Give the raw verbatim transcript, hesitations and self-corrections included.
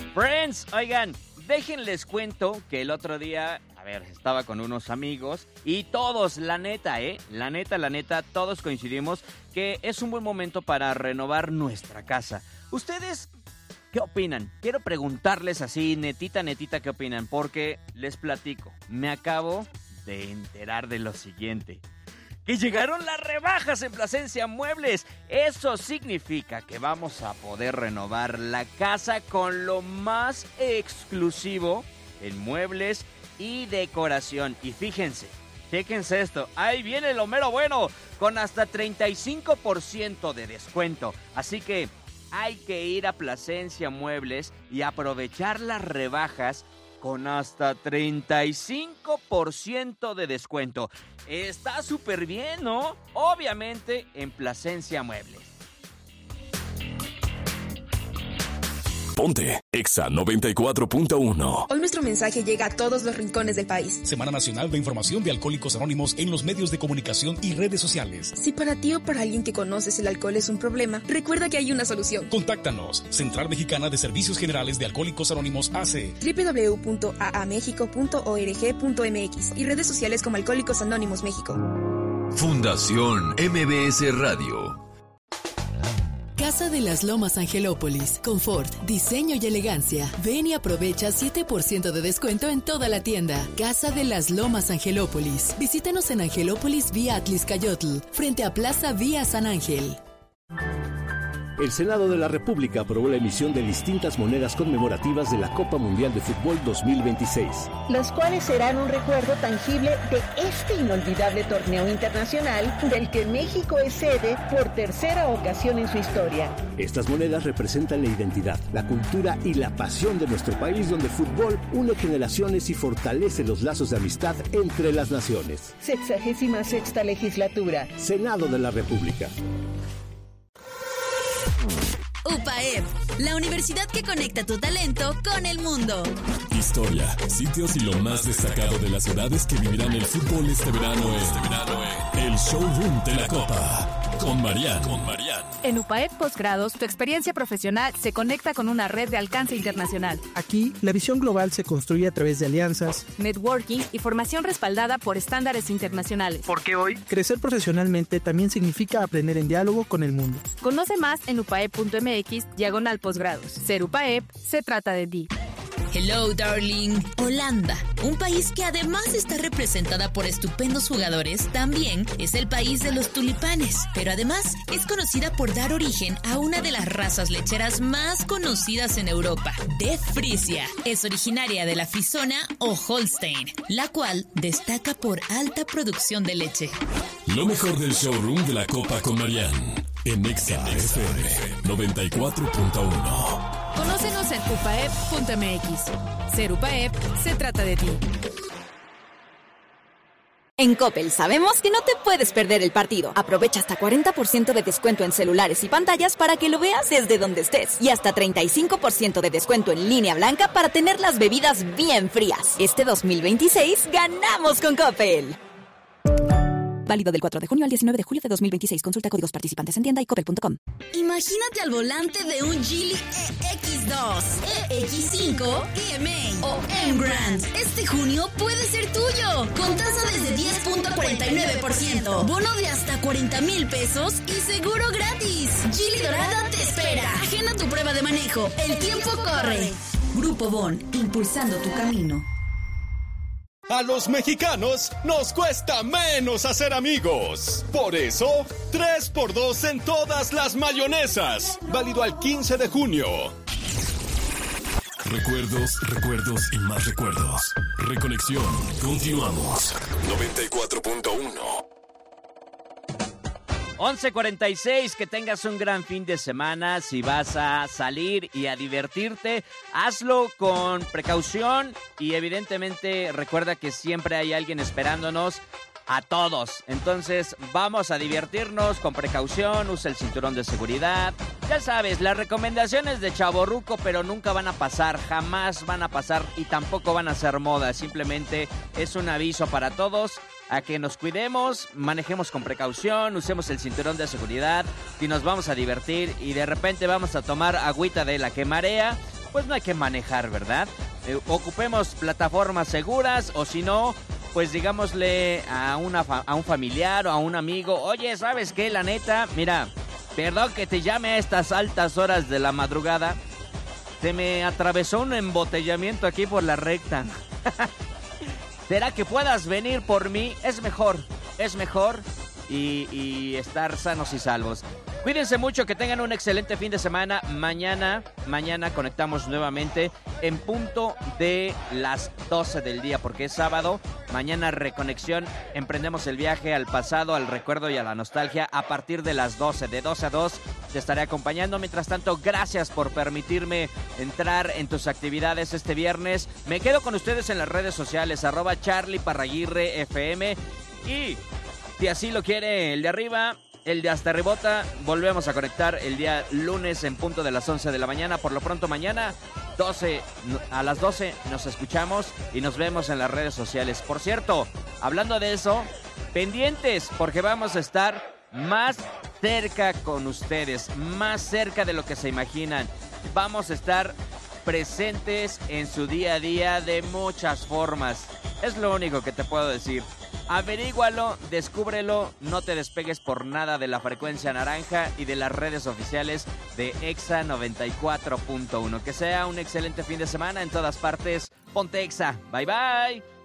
Friends, oigan, déjenles cuento que el otro día, a ver, estaba con unos amigos y todos, la neta, eh, la neta, la neta, todos coincidimos que es un buen momento para renovar nuestra casa. ¿Ustedes qué opinan? Quiero preguntarles así, netita, netita, ¿qué opinan? Porque les platico, me acabo de enterar de lo siguiente. ¡Que llegaron las rebajas en Plasencia Muebles! Eso significa que vamos a poder renovar la casa con lo más exclusivo en muebles y decoración. Y fíjense, fíjense esto, ahí viene lo mero bueno, con hasta treinta y cinco por ciento de descuento. Así que hay que ir a Plasencia Muebles y aprovechar las rebajas con hasta treinta y cinco por ciento de descuento. Está súper bien, ¿no? Obviamente en Plasencia Muebles. Ponte Exa noventa y cuatro punto uno. Hoy nuestro mensaje llega a todos los rincones del país. Semana Nacional de Información de Alcohólicos Anónimos en los medios de comunicación y redes sociales. Si para ti o para alguien que conoces el alcohol es un problema, recuerda que hay una solución. Contáctanos. Central Mexicana de Servicios Generales de Alcohólicos Anónimos A C. doble u doble u doble u punto a a mexico punto org punto m x y redes sociales como Alcohólicos Anónimos México. Fundación M B S Radio. Casa de las Lomas Angelópolis. Confort, diseño y elegancia. Ven y aprovecha siete por ciento de descuento en toda la tienda. Casa de las Lomas Angelópolis. Visítanos en Angelópolis vía Atliscayotl, frente a Plaza Vía San Ángel. El Senado de la República aprobó la emisión de distintas monedas conmemorativas de la Copa Mundial de Fútbol dos mil veintiséis. Las cuales serán un recuerdo tangible de este inolvidable torneo internacional del que México es sede por tercera ocasión en su historia. Estas monedas representan la identidad, la cultura y la pasión de nuestro país, donde el fútbol une generaciones y fortalece los lazos de amistad entre las naciones. Sexagésima sexta legislatura. Senado de la República. U P A E P, la universidad que conecta tu talento con el mundo. Historia, sitios y lo más destacado de las ciudades que vivirán el fútbol este verano en, este verano en el Showroom de la Copa. Con Marian, con Marian. En U P A E P Postgrados, tu experiencia profesional se conecta con una red de alcance internacional. Aquí, la visión global se construye a través de alianzas, networking y formación respaldada por estándares internacionales. Porque hoy, crecer profesionalmente también significa aprender en diálogo con el mundo. Conoce más en upaep punto m x diagonal posgrados. Ser U P A E P se trata de ti. Hello, darling. Holanda, un país que además está representada por estupendos jugadores, también es el país de los tulipanes, pero además es conocida por dar origen a una de las razas lecheras más conocidas en Europa, de Frisia. Es originaria de la Frisona o Holstein, la cual destaca por alta producción de leche. Lo mejor del Showroom de la Copa con Marian en Exa F M noventa y cuatro punto uno. Conócenos en upaep punto m x. Ser U P A E P se trata de ti. En Coppel sabemos que no te puedes perder el partido. Aprovecha hasta cuarenta por ciento de descuento en celulares y pantallas para que lo veas desde donde estés. Y hasta treinta y cinco por ciento de descuento en línea blanca para tener las bebidas bien frías. Este dos mil veintiséis ganamos con Coppel. Válido del cuatro de junio al diecinueve de julio de dos mil veintiséis. Consulta códigos participantes en tienda y coppel punto com. Imagínate al volante de un Geely E X dos, E X cinco, E M A o M-Grand. Este junio puede ser tuyo. Con tasa desde diez punto cuarenta y nueve por ciento. Bono de hasta cuarenta mil pesos y seguro gratis. Geely Dorada te espera. Agenda tu prueba de manejo. El tiempo corre. Grupo Bon, impulsando tu camino. A los mexicanos nos cuesta menos hacer amigos. Por eso, tres por dos en todas las mayonesas. Válido al quince de junio. Recuerdos, recuerdos y más recuerdos. Reconexión. Continuamos. noventa y cuatro punto uno. once cuarenta y seis, que tengas un gran fin de semana. Si vas a salir y a divertirte, hazlo con precaución y evidentemente recuerda que siempre hay alguien esperándonos a todos. Entonces vamos a divertirnos con precaución, usa el cinturón de seguridad. Ya sabes, las recomendaciones de chavorruco, pero nunca van a pasar, jamás van a pasar y tampoco van a ser moda. Simplemente es un aviso para todos a que nos cuidemos, manejemos con precaución, usemos el cinturón de seguridad y nos vamos a divertir y de repente vamos a tomar agüita de la que marea. pues no hay que manejar, ¿verdad? Eh, ocupemos plataformas seguras o si no, pues digámosle a, una fa- a un familiar o a un amigo, oye, ¿sabes qué? La neta, mira, perdón que te llame a estas altas horas de la madrugada, se me atravesó un embotellamiento aquí por la recta. ¿Será que puedas venir por mí? Es mejor, es mejor y, y estar sanos y salvos. Cuídense mucho, que tengan un excelente fin de semana. Mañana, mañana conectamos nuevamente en punto de las doce del día, porque es sábado. Mañana reconexión, emprendemos el viaje al pasado, al recuerdo y a la nostalgia a partir de las doce. De doce a dos te estaré acompañando. Mientras tanto, gracias por permitirme entrar en tus actividades este viernes. Me quedo con ustedes en las redes sociales, arroba Charlie Parraguirre F M. Y si así lo quiere el de arriba, el de hasta rebota, volvemos a conectar el día lunes en punto de las once de la mañana. Por lo pronto mañana, doce, a las doce nos escuchamos y nos vemos en las redes sociales. Por cierto, hablando de eso, pendientes porque vamos a estar más cerca con ustedes, más cerca de lo que se imaginan. Vamos a estar presentes en su día a día de muchas formas. Es lo único que te puedo decir. Averígualo, descúbrelo, no te despegues por nada de la frecuencia naranja y de las redes oficiales de Exa noventa y cuatro punto uno. Que sea un excelente fin de semana en todas partes. Ponte Exa. Bye bye.